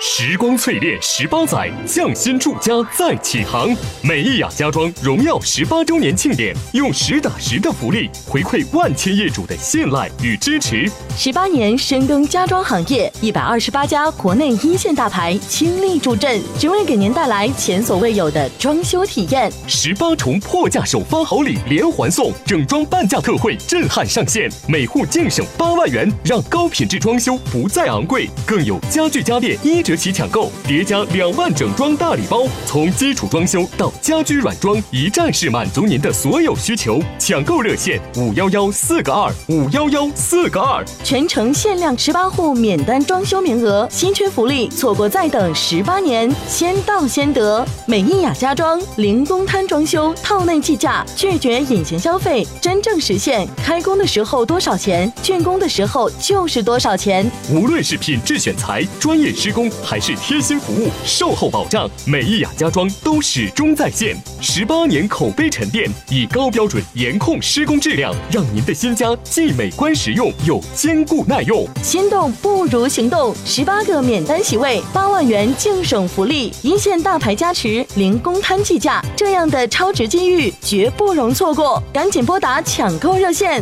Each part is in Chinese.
时光淬炼18载，匠心铸家再起航。美意雅家装荣耀18周年庆典，用实打实的福利回馈万千业主的信赖与支持。 18年深耕家装行业，128家国内一线大牌倾力助阵，只为给您带来前所未有的装修体验。 18重破价首发好礼连环送，整装半价特惠震撼上线，每户净省8万元，让高品质装修不再昂贵。更有家具家电1折起抢购，叠加2万整装大礼包，从基础装修到家居软装，一站式满足您的所有需求。抢购热线511-4个2，511-4个2。 全程限量18户免单装修名额，稀缺福利，错过再等18年，先到先得。美意雅家装零公摊装修，套内计价，拒绝隐形消费，真正实现开工的时候多少钱，竣工的时候就是多少钱。 无论是品质选材、专业施工，还是贴心服务、售后保障，美意雅家装都始终在线。18年口碑沉淀，以高标准严控施工质量，让您的新家既美观实用又坚固耐用。 心动不如行动，18个免单席位，8万元净省福利，一线大牌加持，零公摊计价，这样的超值机遇绝不容错过！赶紧拨打抢购热线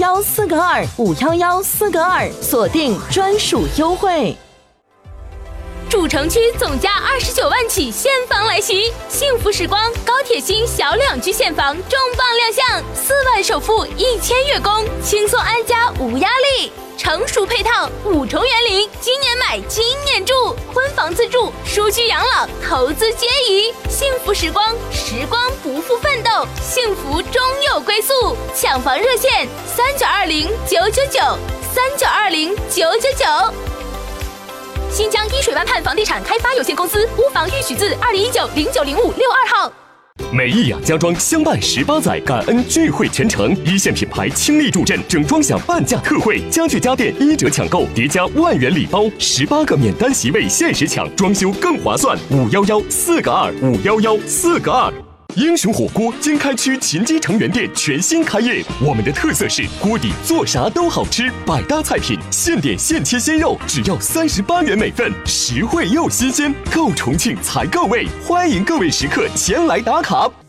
511-4个2，511-4个2，锁定专属优惠。 主城区总价29万起现房来袭，幸福时光高铁新小两居现房重磅亮相，4万首付1000月供，轻松安家无压力。成熟配套5重园林，今年买今年住，婚房自住，舒居养老，投资皆宜。幸福时光，时光不负奋斗，幸福终有归宿。抢房热线3920-999，3920-999。新疆依水湾畔房地产开发有限公司，屋房预许字2019-0905-62号。 美意雅家装相伴18载，感恩聚会全程，一线品牌倾力助阵，整装享半价特惠，家具家电1折抢购，叠加万元礼包，18个免单席位限时抢，装修更划算。511-4个2，511-4个2。英雄火锅经开区秦基城原店全新开业，我们的特色是锅底做啥都好吃，百搭菜品，现点现切鲜肉，只要38元每份，实惠又新鲜，够重庆才够味，欢迎各位食客前来打卡。